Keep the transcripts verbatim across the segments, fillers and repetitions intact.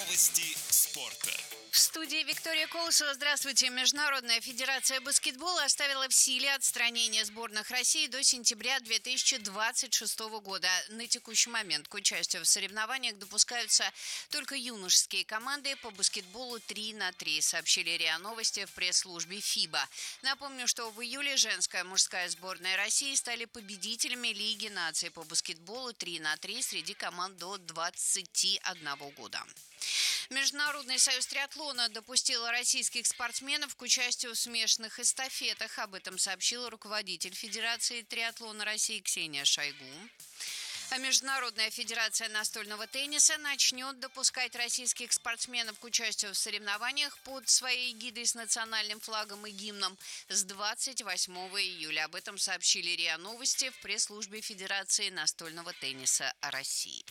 Новости спорта. В студии Виктория Колосова. Здравствуйте. Международная федерация баскетбола оставила в силе отстранение сборных России до сентября две тысячи двадцать шестого года. На текущий момент к участию в соревнованиях допускаются только юношеские команды по баскетболу три на три, сообщили РИА Новости в пресс-службе ФИБА. Напомню, что в июле женская и мужская сборная России стали победителями Лиги наций по баскетболу три на три среди команд до двадцати одного года. Международный союз триатлона допустил российских спортсменов к участию в смешанных эстафетах. Об этом сообщил руководитель Федерации триатлона России Ксения Шойгу. А Международная федерация настольного тенниса начнет допускать российских спортсменов к участию в соревнованиях под своей эгидой с национальным флагом и гимном с двадцать восьмого июля. Об этом сообщили РИА Новости в пресс-службе Федерации настольного тенниса России.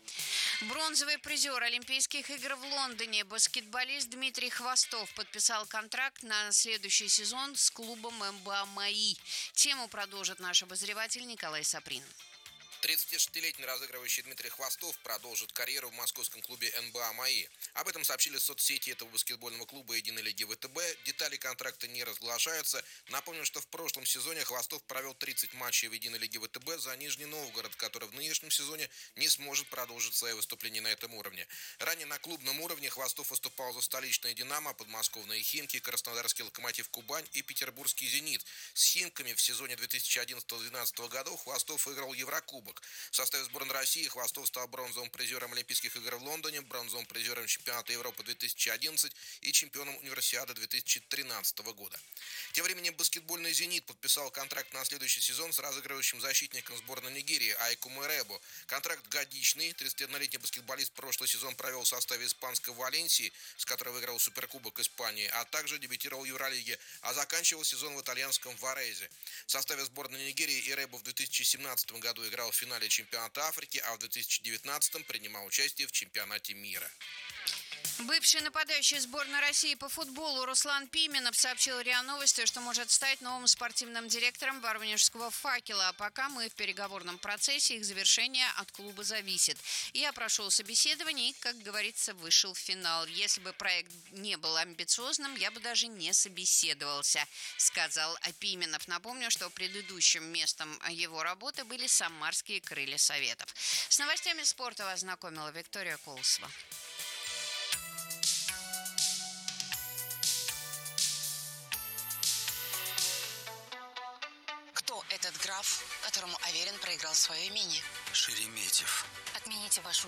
Бронзовый призер Олимпийских игр в Лондоне, баскетболист Дмитрий Хвостов подписал контракт на следующий сезон с клубом эм бэ а МАИ. Тему продолжит наш обозреватель Николай Саприн. тридцатишестилетний разыгрывающий Дмитрий Хвостов продолжит карьеру в московском клубе эн бэ а МАИ. Об этом сообщили в соцсети этого баскетбольного клуба Единой лиги вэ тэ бэ. Детали контракта не разглашаются. Напомню, что в прошлом сезоне Хвостов провел тридцать матчей в Единой лиге вэ тэ бэ за Нижний Новгород, который в нынешнем сезоне не сможет продолжить свои выступления на этом уровне. Ранее на клубном уровне Хвостов выступал за столичное «Динамо», подмосковные «Химки», краснодарский «Локомотив Кубань» и петербургский «Зенит». С «Химками» в сезоне две тысячи одиннадцатого — две тысячи двенадцатого годов Хвостов выиграл Еврокубок. В составе сборной России Хвостов стал бронзовым призером Олимпийских игр в Лондоне, бронзовым призером чемпионата Европы две тысячи одиннадцать и чемпионом Универсиады две тысячи тринадцатого года. Тем временем баскетбольный «Зенит» подписал контракт на следующий сезон с разыгрывающим защитником сборной Нигерии Айком Эребо. Контракт годичный. тридцатиоднолетний баскетболист прошлый сезон провел в составе испанской «Валенсии», с которой выиграл Суперкубок Испании, а также дебютировал в Евролиге, а заканчивал сезон в итальянском «Варезе». В составе сборной Нигерии Эребо в две тысячи семнадцатом году играл в финале чемпионата Африки, а в две тысячи девятнадцатом принимал участие в чемпионате мира. Бывший нападающий сборной России по футболу Руслан Пименов сообщил РИА Новости, что может стать новым спортивным директором воронежского «Факела». А пока мы в переговорном процессе, их завершение от клуба зависит. Я прошел собеседование и, как говорится, вышел в финал. Если бы проект не был амбициозным, я бы даже не собеседовался, сказал Пименов. Напомню, что предыдущим местом его работы были самарские «Крылья Советов». С новостями спорта вас знакомила Виктория Колосова. Кто этот граф, которому Аверин проиграл свое имение? Шереметьев. Отмените вашу